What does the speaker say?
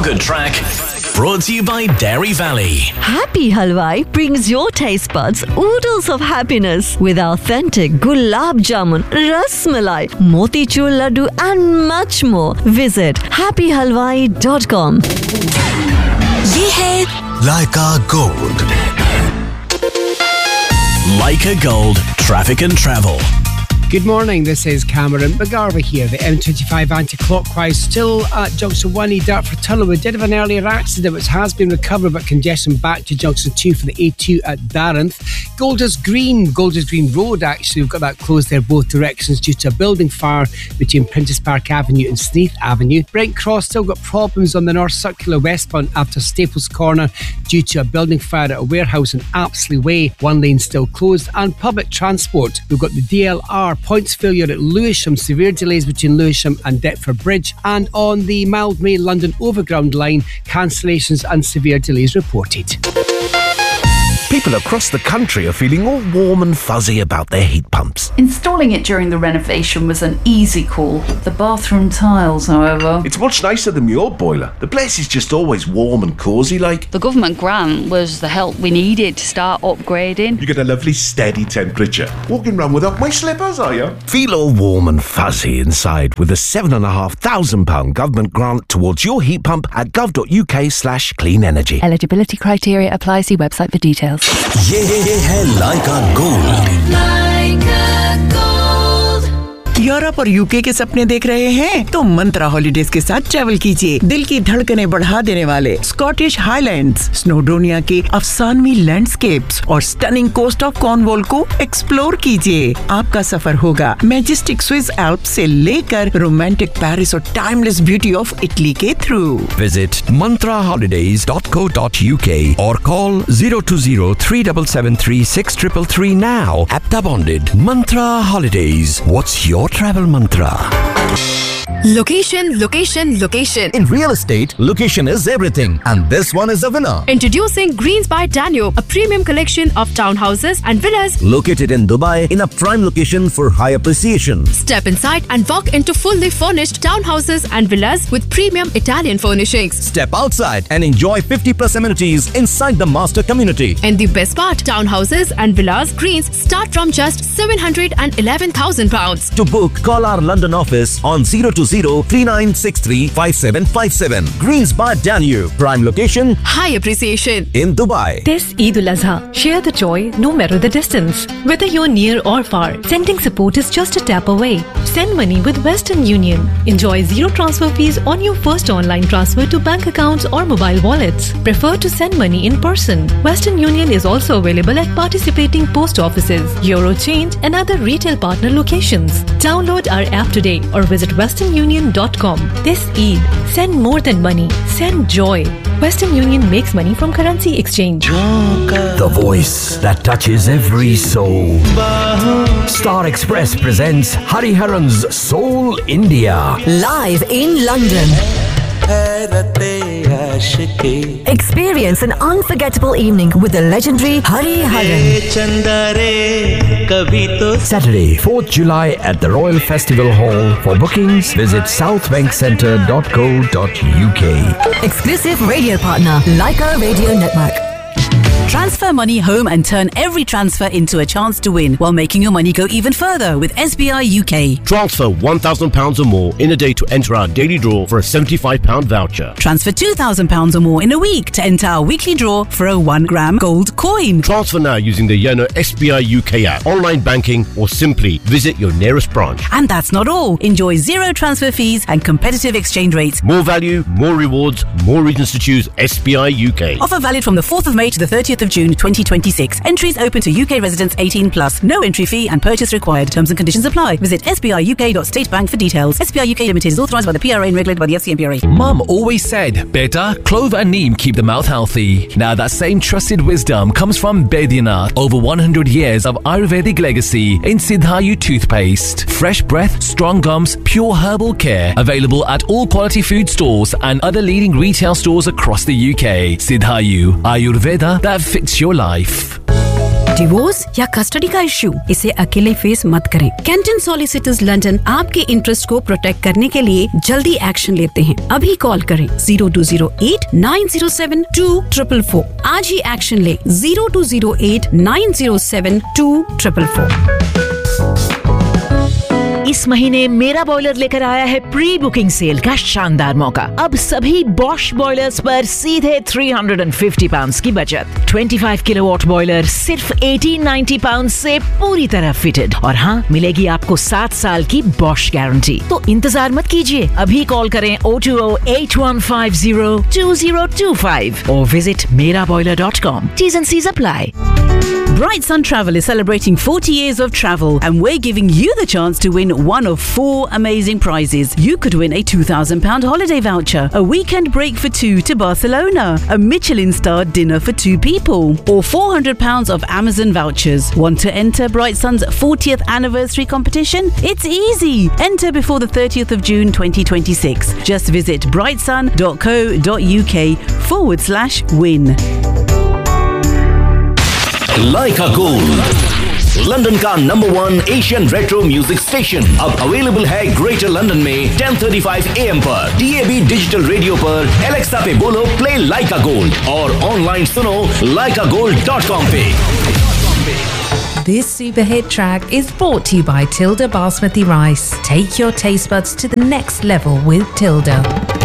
feel-good track brought to you by Dairy Valley. Happy Halwai brings your taste buds oodles of happiness with authentic gulab jamun, ras malai, motichur laddu and much more. Visit happyhalwai.com. ये है Leica Gold. Leica Gold, traffic and travel. Good morning, this is Cameron McGarvey here. The M25 anti-clockwise still at Junction 1 Dartford Tunnel. We did have an earlier accident which has been recovered, but congestion back to Junction 2 for the A2 at Darenth. Golders Green Road, actually, we've got that closed there both directions due to a building fire between Princess Park Avenue and Sneath Avenue. Brent Cross still got problems on the North Circular westbound after Staples Corner due to a building fire at a warehouse in Apsley Way. One lane still closed. And public transport, we've got the DLR points failure at Lewisham, severe delays between Lewisham and Deptford Bridge, and on the Mildmay London Overground line, cancellations and severe delays reported. People across the country are feeling all warm and fuzzy about their heat pumps. Installing it during the renovation was an easy call. The bathroom tiles, however... It's much nicer than your boiler. The place is just always warm and cosy like. The government grant was the help we needed to start upgrading. You get a lovely steady temperature. Walking around without my slippers, are you? Feel all warm and fuzzy inside with a £7,500 government grant towards your heat pump at gov.uk/clean energy. Eligibility criteria apply. See website for details. ये है Leica Gold. Europe और UK के सपने देख रहे हैं तो मंत्रा holidays के साथ ट्रैवल कीजिए। दिल की धड़कनें बढ़ा देने वाले स्कॉटिश हाईलैंड्स, स्नोडोनिया के अफसानवी लैंडस्केप्स और स्टनिंग कोस्ट ऑफ कॉर्नवॉल को एक्सप्लोर कीजिए। आपका सफर होगा मैजेस्टिक स्विस एल्प्स से लेकर रोमांटिक पेरिस और टाइमलेस ब्यूटी ऑफ इटली के through. Visit mantraholidays.co.uk or call 020-3773-6333 now. APTA bonded. Mantra Holidays. What's your travel mantra? Location, location, location. In real estate, location is everything. And this one is a winner. Introducing Greens by Danube, a premium collection of townhouses and villas located in Dubai in a prime location for high appreciation. Step inside and walk into fully furnished townhouses and villas with premium Italian furnishings. Step outside and enjoy 50+ amenities inside the master community. And the best part, townhouses and villas Greens start from just £711,000. To book, call our London office on 020-3963-5757. Greens by Danube. Prime location. High appreciation. In Dubai. This Eid al-Azha, share the joy no matter the distance. Whether you're near or far, sending support is just a tap away. Send money with Western Union. Enjoy zero transfer fees on your first online transfer to bank accounts or mobile wallets. Prefer to send money in person. Western Union is also available at participating post offices, Eurochange and other retail partner locations. Download our app today or visit westernunion.com. This Eid, send more than money, send joy. Western Union makes money from currency exchange. The voice that touches every soul. Star Express presents Hariharan's Soul India. Live in London. Experience an unforgettable evening with the legendary Hariharan. Saturday, 4th July at the Royal Festival Hall. For bookings, visit southbankcentre.co.uk. Exclusive radio partner, Leica Radio Network. Transfer money home and turn every transfer into a chance to win while making your money go even further with SBI UK. Transfer £1,000 or more in a day to enter our daily draw for a £75 voucher. Transfer £2,000 or more in a week to enter our weekly draw for a 1-gram gold coin. Transfer now using the Yono SBI UK app, online banking, or simply visit your nearest branch. And that's not all. Enjoy zero transfer fees and competitive exchange rates. More value, more rewards, more reasons to choose SBI UK. Offer valid from the 4th of May to the 30th of June 2026. Entries open to UK residents 18+. No entry fee and purchase required. Terms and conditions apply. Visit sbiuk.statebank for details. SBI UK Limited is authorised by the PRA and regulated by the FCMPRA. Mum always said, Beta, clove and neem keep the mouth healthy. Now that same trusted wisdom comes from Baidyanath. Over 100 years of Ayurvedic legacy in Siddhayu toothpaste. Fresh breath, strong gums, pure herbal care. Available at all quality food stores and other leading retail stores across the UK. Siddhayu, Ayurveda that fits your life. Divorce या custody का issue, इसे अकेले face मत करें। Canton solicitors London आपके interest को protect करने के लिए जल्दी एक्शन लेते हैं। अभी कॉल करें 0208 907 2444। आज ही एक्शन ले 0208 907 2444। इस महीने मेरा बॉयलर लेकर आया है प्री बुकिंग सेल का शानदार मौका। अब सभी बॉश बॉयलर्स पर सीधे £350 की बचत। 25 किलोवाट बॉयलर सिर्फ £1890 से पूरी तरह फिटेड। और हाँ, मिलेगी आपको 7 साल की बॉश गारंटी। तो इंतजार मत कीजिए, अभी कॉल करें 02081502025 और visit meraboiler.com. T's and C's apply. Bright Sun Travel is celebrating 40 years of travel, and we're giving you the chance to win one of 4 amazing prizes. You could win a £2,000 holiday voucher, a weekend break for 2 to Barcelona, a Michelin-starred dinner for 2 people, or £400 of Amazon vouchers. Want to enter Bright Sun's 40th anniversary competition? It's easy. Enter before the 30th of June 2026. Just visit brightsun.co.uk/win. Leica Gold, London का number 1 Asian retro music station, अब available है greater London में 10:35 AM पर, DAB digital radio पर, Alexa पे बोलो play लाइका gold और online सुनो laikagold.com पे। This super hit track is brought to you by Tilda Basmati Rice. Take your taste buds to the next level with Tilda.